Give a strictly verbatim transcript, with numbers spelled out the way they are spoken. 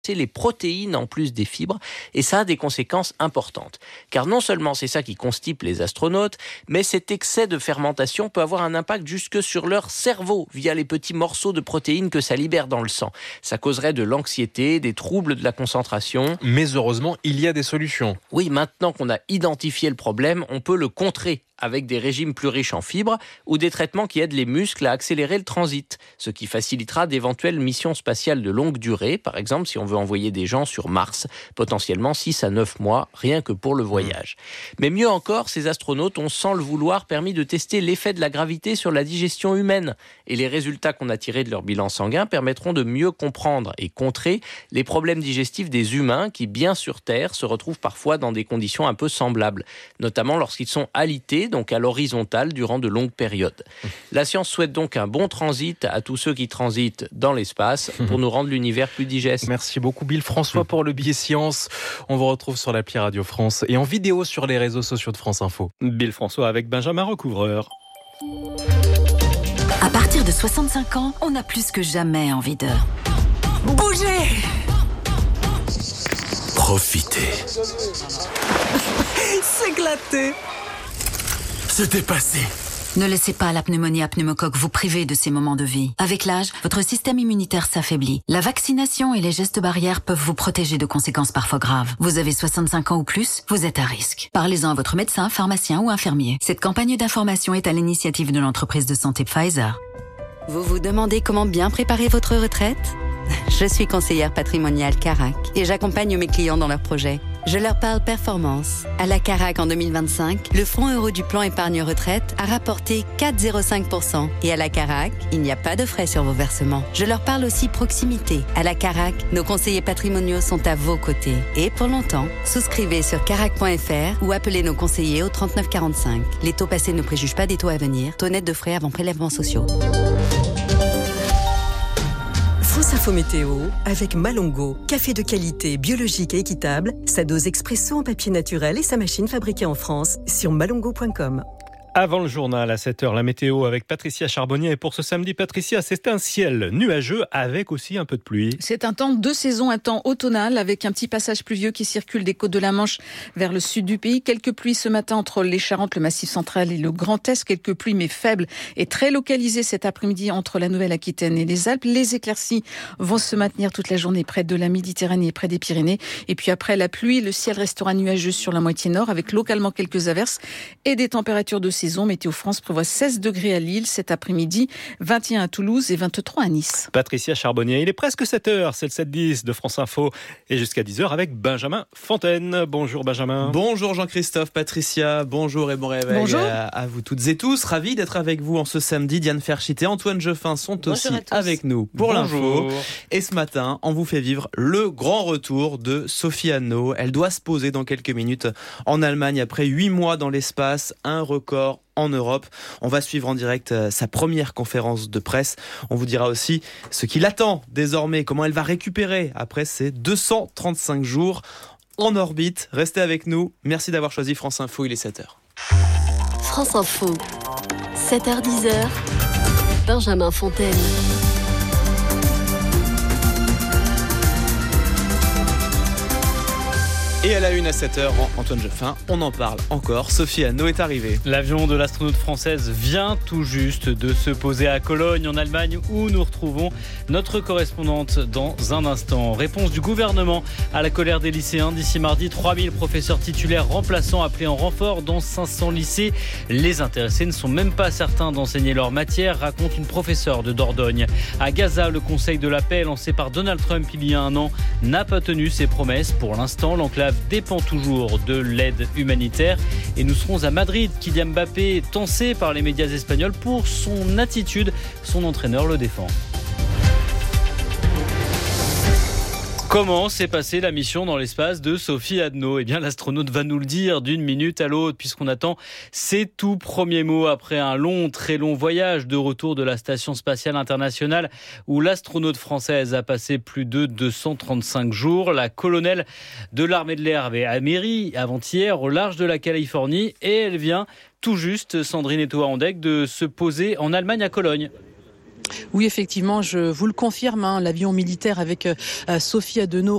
c'est les protéines en plus des fibres, et ça a des conséquences importantes. Car non seulement c'est ça qui constipe les astronautes, mais cet excès de fermentation peut avoir un impact jusque sur leur cerveau, via les petits morceaux de protéines que ça libère dans le sang. Ça causerait de l'anxiété, des troubles de la concentration. Mais heureusement, il y a des solutions. Oui, maintenant qu'on a identifié le problème, on peut le contrer avec des régimes plus riches en fibres ou des traitements qui aident les muscles à accélérer le transit, ce qui facilitera d'éventuelles missions spatiales de longue durée, par exemple si on veut envoyer des gens sur Mars, potentiellement six à neuf mois, rien que pour le voyage. Mais mieux encore, ces astronautes ont sans le vouloir permis de tester l'effet de la gravité sur la digestion humaine, et les résultats qu'on a tirés de leur bilan sanguin permettront de mieux comprendre et contrer les problèmes digestifs des humains qui, bien sur Terre, se retrouvent parfois dans des conditions un peu semblables, notamment lorsqu'ils sont alités, donc à l'horizontale, durant de longues périodes. La science souhaite donc un bon transit à tous ceux qui transitent dans l'espace pour nous rendre l'univers plus digeste. Merci beaucoup Bill François pour le billet science. On vous retrouve sur l'appli Radio France et en vidéo sur les réseaux sociaux de France Info. Bill François avec Benjamin Recouvreur. À partir de soixante-cinq ans, on a plus que jamais envie de bouger. Profiter. S'éclater. Se dépasser. Ne laissez pas la pneumonie à pneumocoque vous priver de ces moments de vie. Avec l'âge, votre système immunitaire s'affaiblit. La vaccination et les gestes barrières peuvent vous protéger de conséquences parfois graves. Vous avez soixante-cinq ans ou plus, vous êtes à risque. Parlez-en à votre médecin, pharmacien ou infirmier. Cette campagne d'information est à l'initiative de l'entreprise de santé Pfizer. Vous vous demandez comment bien préparer votre retraite ? Je suis conseillère patrimoniale Carac et j'accompagne mes clients dans leurs projets. Je leur parle performance. À la Carac en deux mille vingt-cinq, le fonds euro du plan épargne retraite a rapporté quatre virgule zéro cinq pour cent. Et à la Carac, il n'y a pas de frais sur vos versements. Je leur parle aussi proximité. À la Carac, nos conseillers patrimoniaux sont à vos côtés. Et pour longtemps, souscrivez sur carac point f r ou appelez nos conseillers au trente-neuf quarante-cinq. Les taux passés ne préjugent pas des taux à venir. Taux net de frais avant prélèvements sociaux. France Info Météo avec Malongo. Café de qualité, biologique et équitable. Sa dose expresso en papier naturel et sa machine fabriquée en France sur malongo point com. Avant le journal à sept heures, la météo avec Patricia Charbonnier. Et pour ce samedi, Patricia, c'est un ciel nuageux avec aussi un peu de pluie. C'est un temps de saison, un temps automnal avec un petit passage pluvieux qui circule des côtes de la Manche vers le sud du pays. Quelques pluies ce matin entre les Charentes, le Massif central et le Grand Est. Quelques pluies mais faibles et très localisées cet après-midi entre la Nouvelle-Aquitaine et les Alpes. Les éclaircies vont se maintenir toute la journée près de la Méditerranée et près des Pyrénées. Et puis après la pluie, le ciel restera nuageux sur la moitié nord avec localement quelques averses et des températures de saison. Météo France prévoit seize degrés à Lille cet après-midi, vingt et un à Toulouse et vingt-trois à Nice. Patricia Charbonnier, il est presque sept heures, c'est le sept dix de France Info et jusqu'à dix heures avec Benjamin Fontaine. Bonjour Benjamin. Bonjour Jean-Christophe, Patricia, bonjour et bon réveil bonjour. À, à vous toutes et tous. Ravi d'être avec vous en ce samedi. Diane Ferchit et Antoine Jeffin sont bonjour aussi avec nous pour bonjour. L'info. Et ce matin, on vous fait vivre le grand retour de Sophie Anneau. Elle doit se poser dans quelques minutes en Allemagne après huit mois dans l'espace, un record en Europe. On va suivre en direct sa première conférence de presse. On vous dira aussi ce qui l'attend désormais, comment elle va récupérer après ces deux cent trente-cinq jours en orbite. Restez avec nous. Merci d'avoir choisi France Info, il est sept heures. France Info, sept heures dix, Benjamin Fontaine. Et à la une à sept heures, Antoine Jeffin, on en parle encore. Sophie Anneau est arrivée. L'avion de l'astronaute française vient tout juste de se poser à Cologne, en Allemagne, où nous retrouvons notre correspondante dans un instant. Réponse du gouvernement à la colère des lycéens. D'ici mardi, trois mille professeurs titulaires remplaçants appelés en renfort dans cinq cents lycées. Les intéressés ne sont même pas certains d'enseigner leur matière, raconte une professeure de Dordogne. À Gaza, le conseil de la paix lancé par Donald Trump il y a un an n'a pas tenu ses promesses. Pour l'instant, l'enclave dépend toujours de l'aide humanitaire et nous serons à Madrid. Kylian Mbappé est tensé par les médias espagnols pour son attitude. Son entraîneur le défend. Comment s'est passée la mission dans l'espace de Sophie Anneau ? Eh bien, l'astronaute va nous le dire d'une minute à l'autre, puisqu'on attend ses tout premiers mots après un long, très long voyage de retour de la Station spatiale internationale, où l'astronaute française a passé plus de deux cent trente-cinq jours. La colonelle de l'armée de l'air avait améri avant-hier au large de la Californie, et elle vient tout juste, Sandrine Etoa-Andec, de se poser en Allemagne à Cologne. Oui, effectivement, je vous le confirme, hein, l'avion militaire avec euh, Sophie Adenau